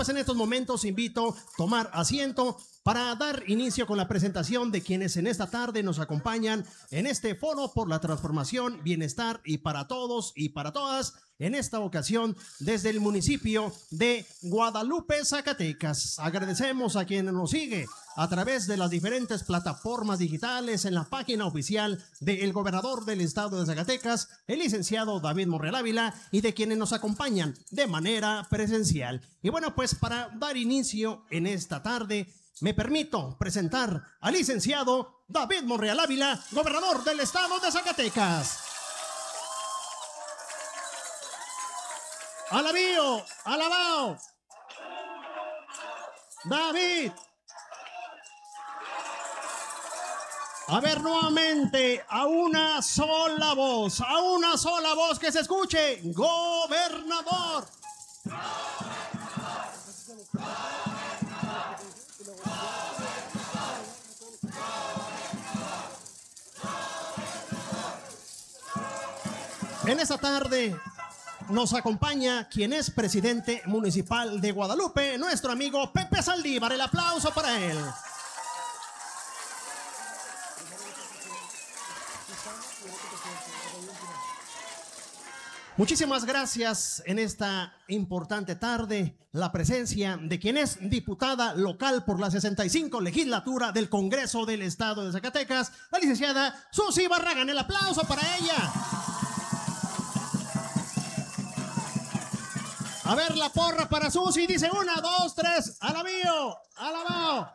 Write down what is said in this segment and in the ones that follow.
Pues en estos momentos invito a tomar asiento para dar inicio con la presentación de quienes en esta tarde nos acompañan en este foro por la transformación, bienestar y para todos y para todas. En esta ocasión, desde el municipio de Guadalupe, Zacatecas. Agradecemos a quien nos sigue a través de las diferentes plataformas digitales en la página oficial del gobernador del estado de Zacatecas, el licenciado David Monreal Ávila, y de quienes nos acompañan de manera presencial. Y bueno, pues para dar inicio en esta tarde, me permito presentar al licenciado David Monreal Ávila, gobernador del estado de Zacatecas. Alabío, alabao. David. A ver nuevamente, a una sola voz que se escuche. Gobernador. En esta tarde nos acompaña quien es presidente municipal de Guadalupe, nuestro amigo Pepe Saldívar. El aplauso para él. Muchísimas gracias en esta importante tarde, la presencia de quien es diputada local por la 65 legislatura del Congreso del Estado de Zacatecas, la licenciada Susi Barragán. El aplauso para ella. A ver la porra para Susi, dice 1, 2, 3, alabío, alabao.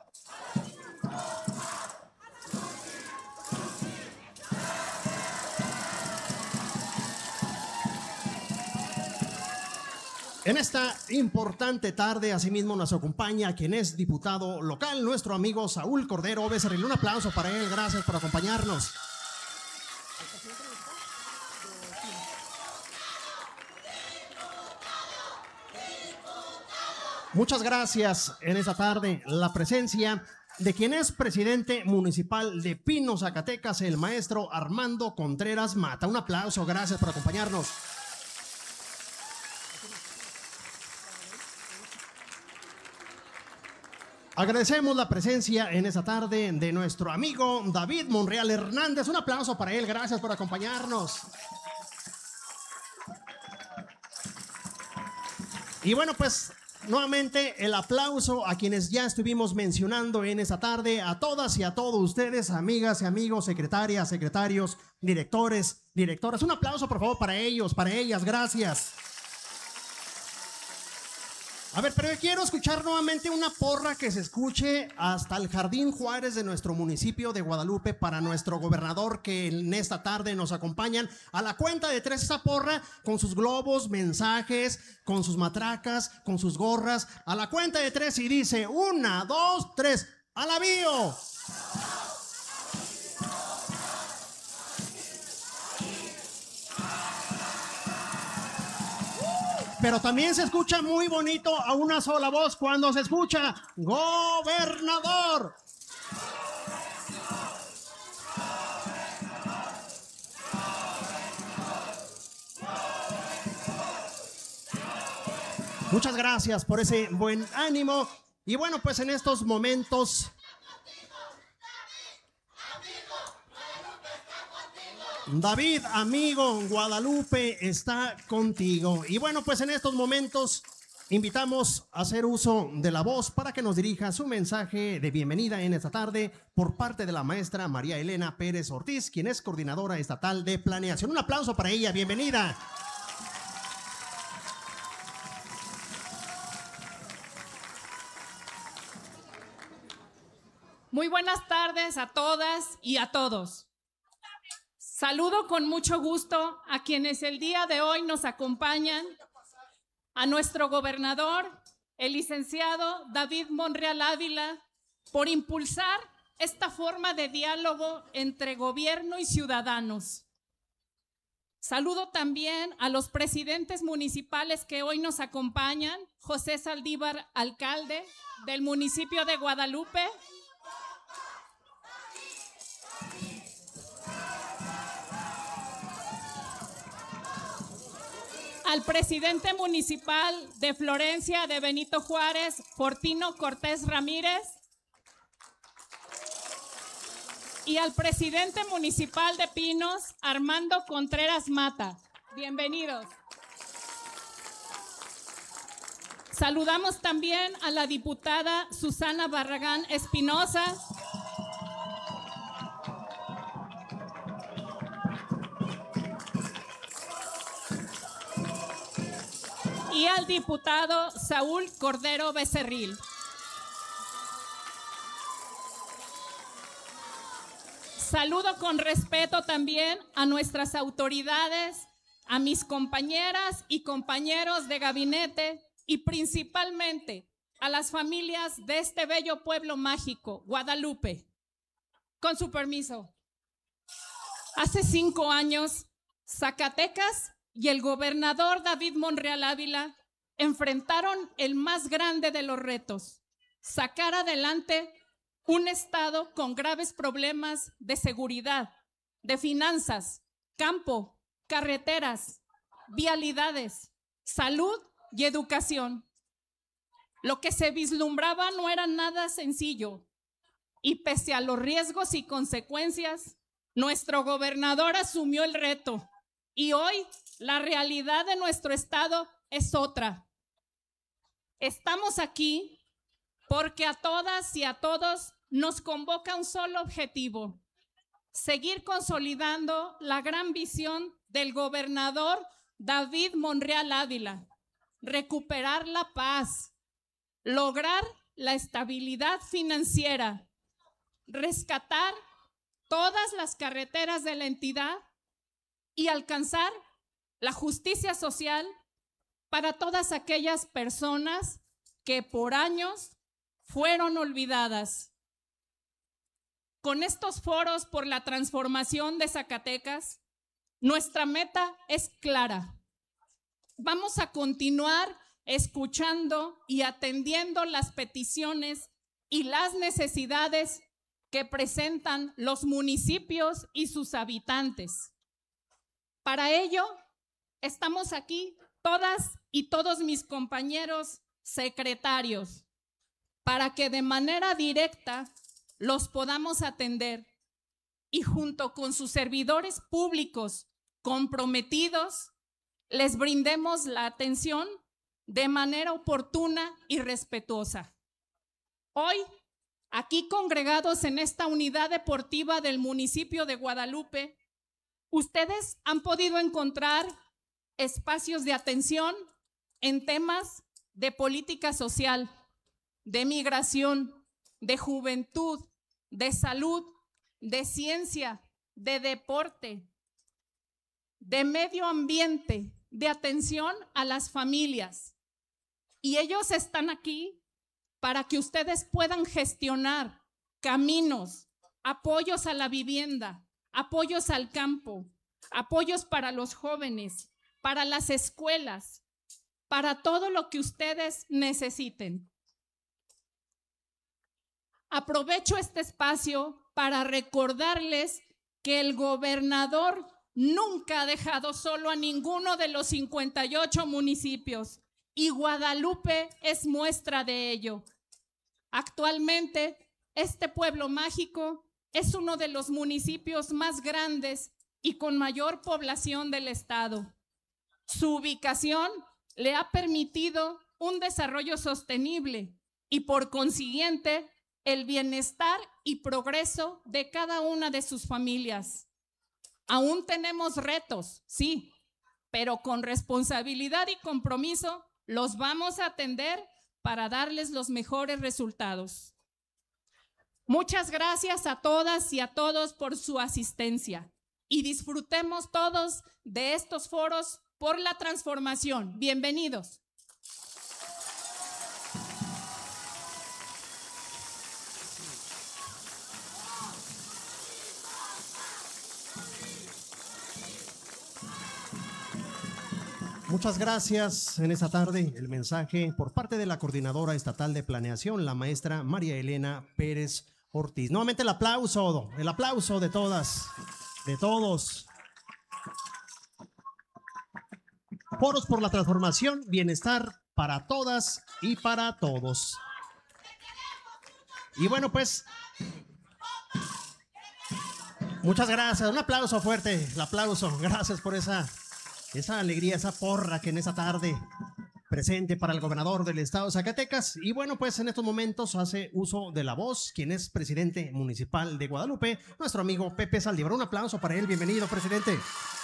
En esta importante tarde, asimismo, nos acompaña quien es diputado local, nuestro amigo Saúl Cordero Becerril. Un aplauso para él, gracias por acompañarnos. Muchas gracias en esta tarde, la presencia de quien es presidente municipal de Pino, Zacatecas, el maestro Armando Contreras Mata. Un aplauso, gracias por acompañarnos. Agradecemos la presencia en esta tarde de nuestro amigo David Monreal Hernández. Un aplauso para él, gracias por acompañarnos. Y bueno, pues nuevamente el aplauso a quienes ya estuvimos mencionando en esta tarde, a todas y a todos ustedes, amigas y amigos, secretarias, secretarios, directores, directoras. Un aplauso por favor para ellos, para ellas, gracias. A ver, pero yo quiero escuchar nuevamente una porra que se escuche hasta el Jardín Juárez de nuestro municipio de Guadalupe para nuestro gobernador que en esta tarde nos acompañan. A la cuenta de 3 esa porra con sus globos, mensajes, con sus matracas, con sus gorras. A la cuenta de 3 y dice 1, 2, 3, ¡alabío! Pero también se escucha muy bonito a una sola voz cuando se escucha gobernador. Muchas gracias por ese buen ánimo. Y bueno, pues en estos momentos David, amigo, Guadalupe está contigo. Y bueno, pues en estos momentos invitamos a hacer uso de la voz para que nos dirija su mensaje de bienvenida en esta tarde por parte de la maestra María Elena Pérez Ortiz, quien es coordinadora estatal de planeación. Un aplauso para ella, bienvenida. Muy buenas tardes a todas y a todos. Saludo con mucho gusto a quienes el día de hoy nos acompañan, a nuestro gobernador, el licenciado David Monreal Ávila, por impulsar esta forma de diálogo entre gobierno y ciudadanos. Saludo también a los presidentes municipales que hoy nos acompañan, José Saldívar, alcalde del municipio de Guadalupe, al presidente municipal de Florencia de Benito Juárez, Fortino Cortés Ramírez, y al presidente municipal de Pinos, Armando Contreras Mata. Bienvenidos. Saludamos también a la diputada Susana Barragán Espinosa, y al diputado Saúl Cordero Becerril. Saludo con respeto también a nuestras autoridades, a mis compañeras y compañeros de gabinete y principalmente a las familias de este bello pueblo mágico, Guadalupe. Con su permiso. Hace 5 años, Zacatecas y el gobernador David Monreal Ávila enfrentaron el más grande de los retos: sacar adelante un estado con graves problemas de seguridad, de finanzas, campo, carreteras, vialidades, salud y educación. Lo que se vislumbraba no era nada sencillo, y pese a los riesgos y consecuencias, nuestro gobernador asumió el reto, y hoy la realidad de nuestro estado es otra. Estamos aquí porque a todas y a todos nos convoca un solo objetivo: seguir consolidando la gran visión del gobernador David Monreal Ávila, recuperar la paz, lograr la estabilidad financiera, rescatar todas las carreteras de la entidad y alcanzar la justicia social para todas aquellas personas que por años fueron olvidadas. Con estos foros por la transformación de Zacatecas, nuestra meta es clara. Vamos a continuar escuchando y atendiendo las peticiones y las necesidades que presentan los municipios y sus habitantes. Para ello, estamos aquí todas y todos mis compañeros secretarios, para que de manera directa los podamos atender y junto con sus servidores públicos comprometidos, les brindemos la atención de manera oportuna y respetuosa. Hoy, aquí congregados en esta unidad deportiva del municipio de Guadalupe, ustedes han podido encontrar espacios de atención en temas de política social, de migración, de juventud, de salud, de ciencia, de deporte, de medio ambiente, de atención a las familias. Y ellos están aquí para que ustedes puedan gestionar caminos, apoyos a la vivienda, apoyos al campo, apoyos para los jóvenes, para las escuelas, para todo lo que ustedes necesiten. Aprovecho este espacio para recordarles que el gobernador nunca ha dejado solo a ninguno de los 58 municipios y Guadalupe es muestra de ello. Actualmente, este pueblo mágico es uno de los municipios más grandes y con mayor población del estado. Su ubicación le ha permitido un desarrollo sostenible y por consiguiente el bienestar y progreso de cada una de sus familias. Aún tenemos retos, sí, pero con responsabilidad y compromiso los vamos a atender para darles los mejores resultados. Muchas gracias a todas y a todos por su asistencia y disfrutemos todos de estos foros por la transformación. Bienvenidos. Muchas gracias. En esta tarde el mensaje por parte de la Coordinadora Estatal de Planeación, la maestra María Elena Pérez Ortiz. Nuevamente el aplauso de todas, de todos. Foros por la transformación, bienestar para todas y para todos. Y bueno, pues, muchas gracias. Un aplauso fuerte, el aplauso. Gracias por esa alegría, esa porra que en esta tarde presente para el gobernador del estado de Zacatecas. Y bueno, pues en estos momentos hace uso de la voz quien es presidente municipal de Guadalupe, nuestro amigo Pepe Saldívar. Un aplauso para él. Bienvenido, presidente.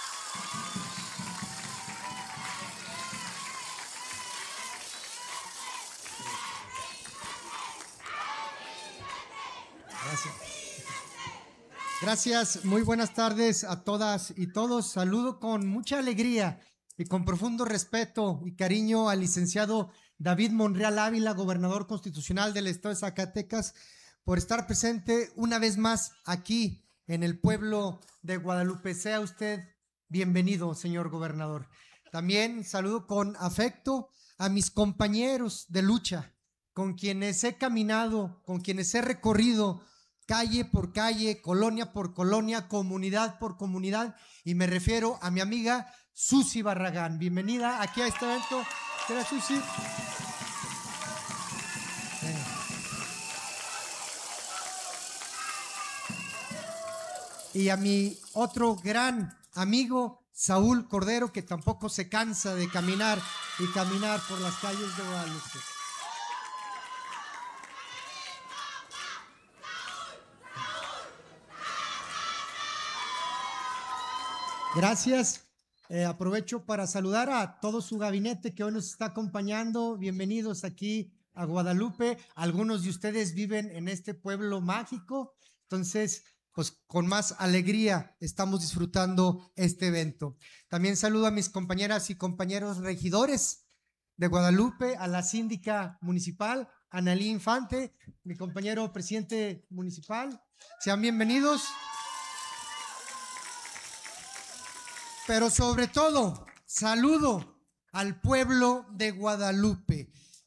Gracias, muy buenas tardes a todas y todos. Saludo con mucha alegría y con profundo respeto y cariño al licenciado David Monreal Ávila, gobernador constitucional del estado de Zacatecas, por estar presente una vez más aquí en el pueblo de Guadalupe. Sea usted bienvenido, señor gobernador. También saludo con afecto a mis compañeros de lucha, con quienes he caminado, con quienes he recorrido calle por calle, colonia por colonia, comunidad por comunidad, y me refiero a mi amiga Susi Barragán. Bienvenida aquí a este evento. ¿Será Susi? Y a mi otro gran amigo Saúl Cordero, que tampoco se cansa de caminar y caminar por las calles de Guadalupe. Gracias. Aprovecho para saludar a todo su gabinete que hoy nos está acompañando. Bienvenidos aquí a Guadalupe. Algunos de ustedes viven en este pueblo mágico, entonces pues con más alegría estamos disfrutando este evento. También saludo a mis compañeras y compañeros regidores de Guadalupe, a la síndica municipal, Analí Infante, mi compañero presidente municipal. Sean bienvenidos. Pero sobre todo, saludo al pueblo de Guadalupe,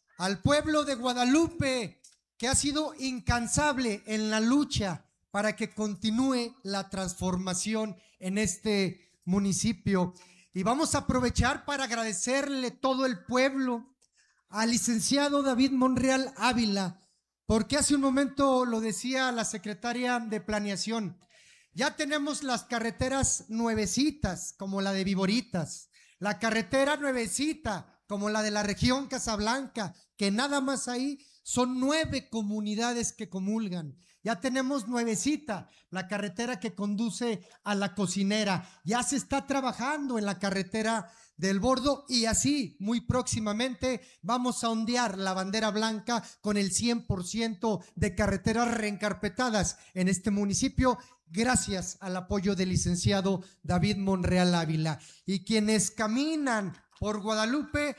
que ha sido incansable en la lucha para que continúe la transformación en este municipio. Y vamos a aprovechar para agradecerle todo el pueblo al licenciado David Monreal Ávila, porque hace un momento lo decía la secretaria de Planeación. Ya tenemos las carreteras nuevecitas, como la de Viboritas, la carretera nuevecita, como la de la región Casablanca, que nada más ahí son 9 comunidades que comulgan. Ya tenemos nuevecita, la carretera que conduce a La Cocinera. Ya se está trabajando en la carretera del Bordo y así muy próximamente vamos a ondear la bandera blanca con el 100% de carreteras reencarpetadas en este municipio, gracias al apoyo del licenciado David Monreal Ávila. Y quienes caminan por Guadalupe,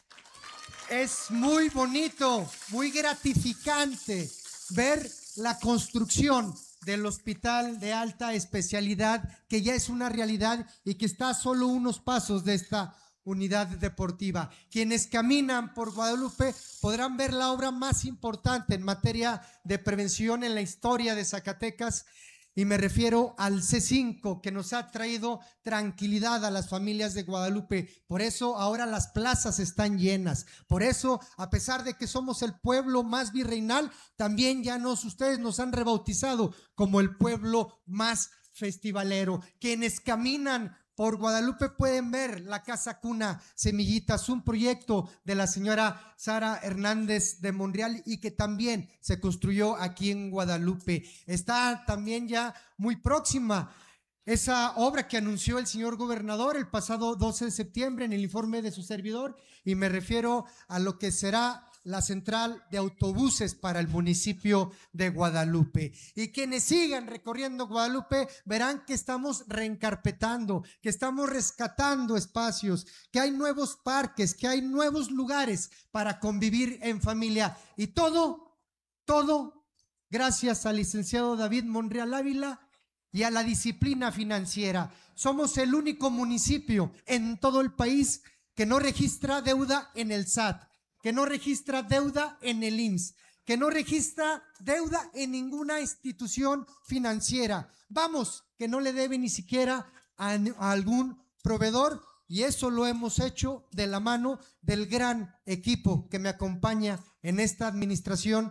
es muy bonito, muy gratificante ver la construcción del hospital de alta especialidad, que ya es una realidad y que está a solo unos pasos de esta unidad deportiva. Quienes caminan por Guadalupe podrán ver la obra más importante en materia de prevención en la historia de Zacatecas, y me refiero al C5, que nos ha traído tranquilidad a las familias de Guadalupe. Por eso ahora las plazas están llenas. Por eso, a pesar de que somos el pueblo más virreinal, también ustedes nos han rebautizado como el pueblo más festivalero. Quienes caminan por Guadalupe pueden ver la Casa Cuna Semillitas, un proyecto de la señora Sara Hernández de Monreal y que también se construyó aquí en Guadalupe. Está también ya muy próxima esa obra que anunció el señor gobernador el pasado 12 de septiembre en el informe de su servidor, y me refiero a lo que será la central de autobuses para el municipio de Guadalupe. Y quienes sigan recorriendo Guadalupe verán que estamos reencarpetando, que estamos rescatando espacios, que hay nuevos parques, que hay nuevos lugares para convivir en familia. Y todo gracias al licenciado David Monreal Ávila y a la disciplina financiera. Somos el único municipio en todo el país que no registra deuda en el SAT, que no registra deuda en el IMSS, que no registra deuda en ninguna institución financiera. Vamos, que no le debe ni siquiera a algún proveedor, y eso lo hemos hecho de la mano del gran equipo que me acompaña en esta administración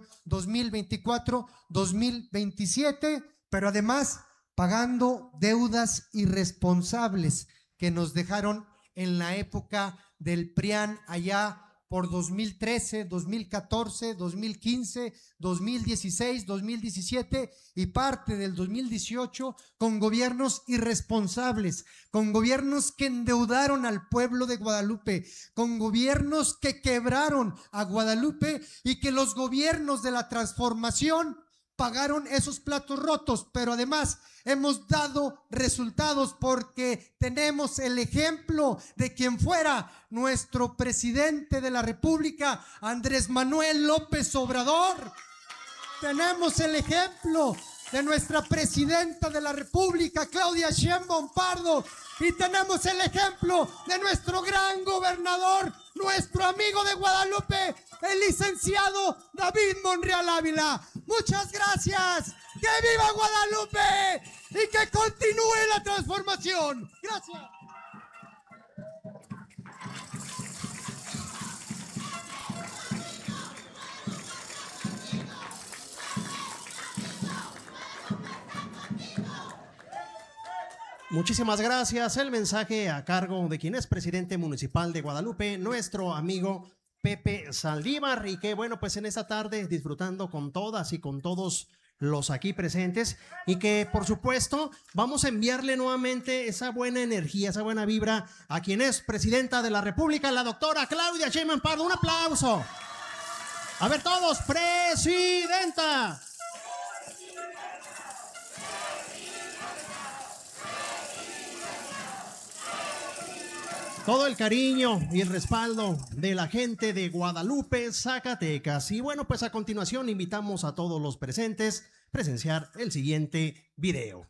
2024-2027, pero además pagando deudas irresponsables que nos dejaron en la época del PRIAN allá por 2013, 2014, 2015, 2016, 2017 y parte del 2018 con gobiernos irresponsables, con gobiernos que endeudaron al pueblo de Guadalupe, con gobiernos que quebraron a Guadalupe y que los gobiernos de la transformación pagaron esos platos rotos, pero además hemos dado resultados porque tenemos el ejemplo de quien fuera nuestro presidente de la República, Andrés Manuel López Obrador. Tenemos el ejemplo de nuestra presidenta de la República, Claudia Sheinbaum Pardo, y tenemos el ejemplo de nuestro gran gobernador, nuestro amigo de Guadalupe, el licenciado David Monreal Ávila. Muchas gracias. ¡Que viva Guadalupe! Y que continúe la transformación. Gracias. Muchísimas gracias. El mensaje a cargo de quien es presidente municipal de Guadalupe, nuestro amigo Pepe Saldívar, y que bueno, pues en esta tarde disfrutando con todas y con todos los aquí presentes, y que por supuesto vamos a enviarle nuevamente esa buena energía, esa buena vibra a quien es presidenta de la República, la doctora Claudia Sheinbaum Pardo. Un aplauso. A ver todos, presidenta. Todo el cariño y el respaldo de la gente de Guadalupe, Zacatecas. Y bueno, pues a continuación invitamos a todos los presentes a presenciar el siguiente video.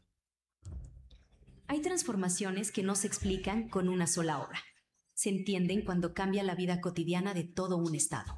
Hay transformaciones que no se explican con una sola obra. Se entienden cuando cambia la vida cotidiana de todo un estado.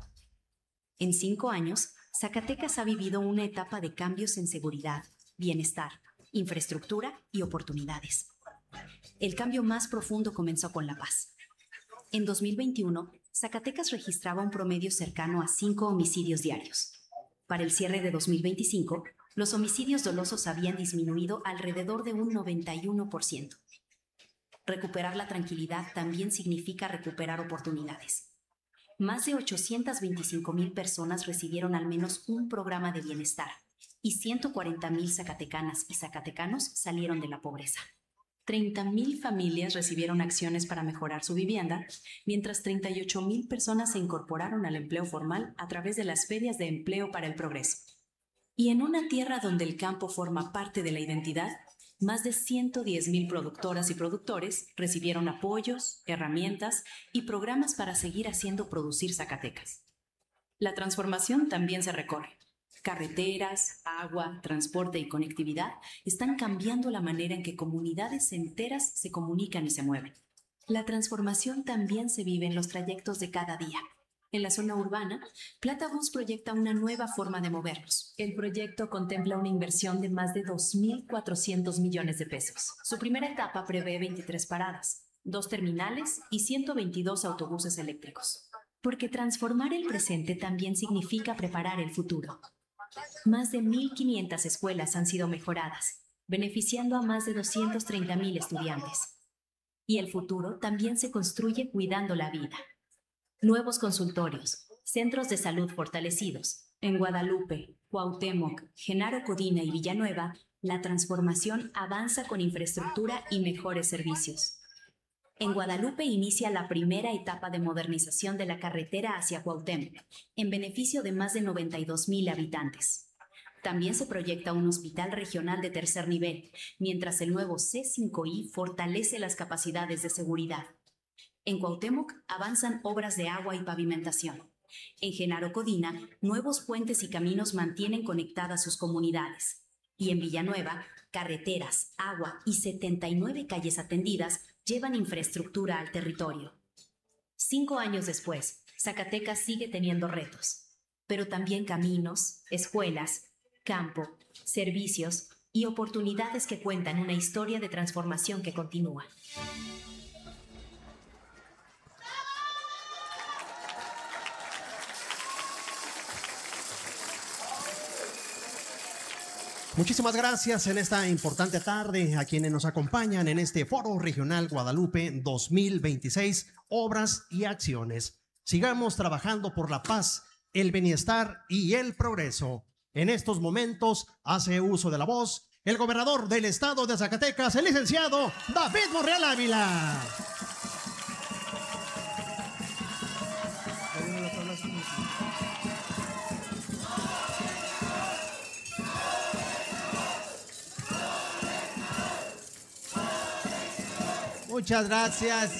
En 5 años, Zacatecas ha vivido una etapa de cambios en seguridad, bienestar, infraestructura y oportunidades. El cambio más profundo comenzó con la paz. En 2021, Zacatecas registraba un promedio cercano a 5 homicidios diarios. Para el cierre de 2025, los homicidios dolosos habían disminuido alrededor de un 91%. Recuperar la tranquilidad también significa recuperar oportunidades. Más de 825,000 personas recibieron al menos un programa de bienestar y 140,000 zacatecanas y zacatecanos salieron de la pobreza. 30,000 familias recibieron acciones para mejorar su vivienda, mientras 38,000 personas se incorporaron al empleo formal a través de las ferias de empleo para el progreso. Y en una tierra donde el campo forma parte de la identidad, más de 110,000 productoras y productores recibieron apoyos, herramientas y programas para seguir haciendo producir Zacatecas. La transformación también se recorre. Carreteras, agua, transporte y conectividad están cambiando la manera en que comunidades enteras se comunican y se mueven. La transformación también se vive en los trayectos de cada día. En la zona urbana, Platabús proyecta una nueva forma de movernos. El proyecto contempla una inversión de más de 2.400 millones de pesos. Su primera etapa prevé 23 paradas, 2 terminales y 122 autobuses eléctricos. Porque transformar el presente también significa preparar el futuro. Más de 1.500 escuelas han sido mejoradas, beneficiando a más de 230,000 estudiantes. Y el futuro también se construye cuidando la vida. Nuevos consultorios, centros de salud fortalecidos. En Guadalupe, Cuauhtémoc, Genaro Codina y Villanueva, la transformación avanza con infraestructura y mejores servicios. En Guadalupe inicia la primera etapa de modernización de la carretera hacia Cuauhtémoc, en beneficio de más de 92,000 habitantes. También se proyecta un hospital regional de tercer nivel, mientras el nuevo C5I fortalece las capacidades de seguridad. En Cuauhtémoc avanzan obras de agua y pavimentación. En Genaro Codina, nuevos puentes y caminos mantienen conectadas sus comunidades. Y en Villanueva, carreteras, agua y 79 calles atendidas llevan infraestructura al territorio. 5 años después, Zacatecas sigue teniendo retos, pero también caminos, escuelas, campo, servicios y oportunidades que cuentan una historia de transformación que continúa. Muchísimas gracias en esta importante tarde a quienes nos acompañan en este Foro Regional Guadalupe 2026, Obras y Acciones. Sigamos trabajando por la paz, el bienestar y el progreso. En estos momentos hace uso de la voz el gobernador del estado de Zacatecas, el licenciado David Monreal Ávila. Muchas gracias.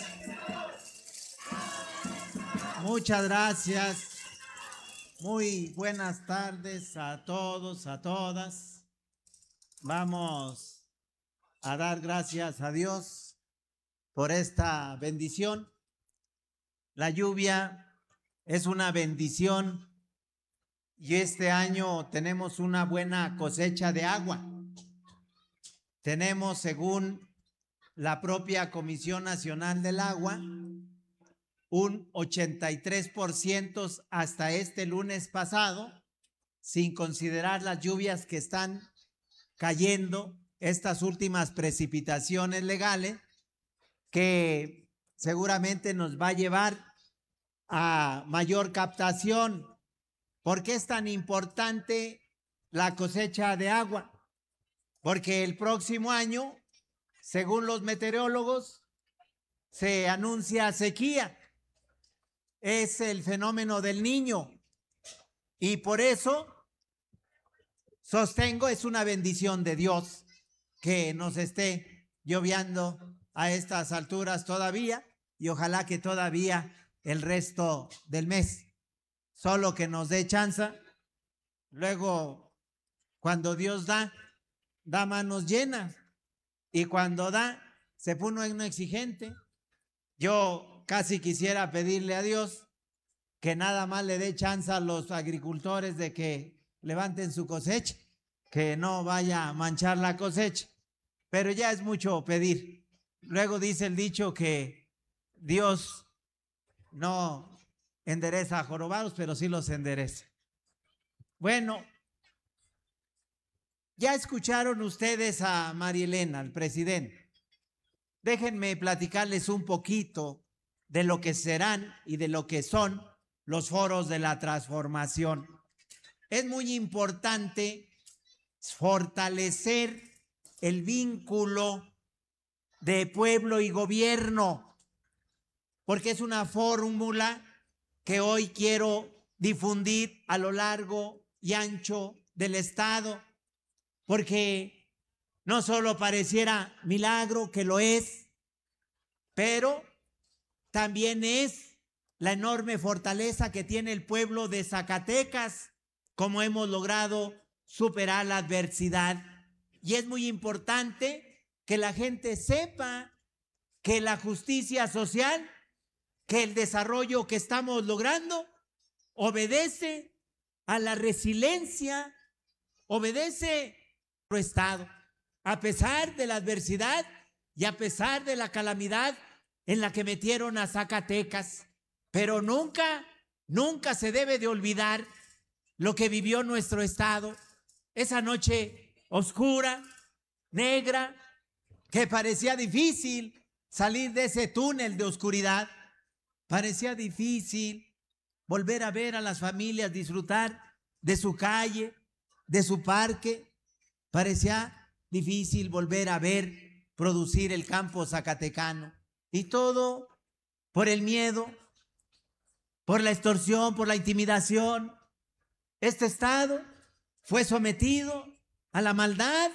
Muchas gracias. Muy buenas tardes a todos, a todas. Vamos a dar gracias a Dios por esta bendición. La lluvia es una bendición y este año tenemos una buena cosecha de agua. Tenemos, según la propia Comisión Nacional del Agua, un 83% hasta este lunes pasado, sin considerar las lluvias que están cayendo, estas últimas precipitaciones legales, que seguramente nos va a llevar a mayor captación. ¿Por qué es tan importante la cosecha de agua? Porque el próximo año, según los meteorólogos, se anuncia sequía. Es el fenómeno del Niño. Y por eso sostengo, es una bendición de Dios que nos esté lloviendo a estas alturas todavía, y ojalá que todavía el resto del mes. Solo que nos dé chance. Luego, cuando Dios da manos llenas. Y cuando da, se pone uno exigente. Yo casi quisiera pedirle a Dios que nada más le dé chance a los agricultores de que levanten su cosecha, que no vaya a manchar la cosecha. Pero ya es mucho pedir. Luego dice el dicho que Dios no endereza a jorobados, pero sí los endereza. Bueno, ya escucharon ustedes a María Elena, al presidente. Déjenme platicarles un poquito de lo que serán y de lo que son los foros de la transformación. Es muy importante fortalecer el vínculo de pueblo y gobierno, porque es una fórmula que hoy quiero difundir a lo largo y ancho del estado, porque no solo pareciera milagro, que lo es, pero también es la enorme fortaleza que tiene el pueblo de Zacatecas, como hemos logrado superar la adversidad. Y es muy importante que la gente sepa que la justicia social, que el desarrollo que estamos logrando, obedece a la resiliencia, obedece a nuestro estado, a pesar de la adversidad y a pesar de la calamidad en la que metieron a Zacatecas. Pero nunca se debe de olvidar lo que vivió nuestro estado, esa noche oscura, negra, que parecía difícil salir de ese túnel de oscuridad. Parecía difícil volver a ver a las familias disfrutar de su calle, de su parque. Parecía difícil volver a ver producir el campo zacatecano. Y todo por el miedo, por la extorsión, por la intimidación. Este estado fue sometido a la maldad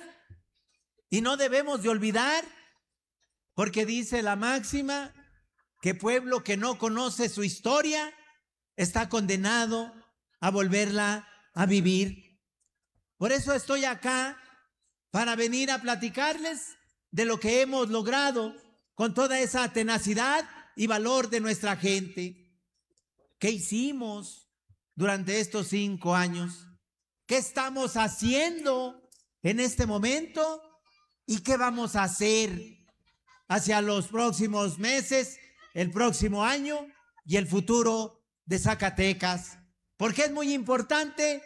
y no debemos de olvidar, porque dice la máxima que pueblo que no conoce su historia está condenado a volverla a vivir. Por eso estoy acá, para venir a platicarles de lo que hemos logrado con toda esa tenacidad y valor de nuestra gente. ¿Qué hicimos durante estos 5 años? ¿Qué estamos haciendo en este momento? ¿Y qué vamos a hacer hacia los próximos meses, el próximo año y el futuro de Zacatecas? Porque es muy importante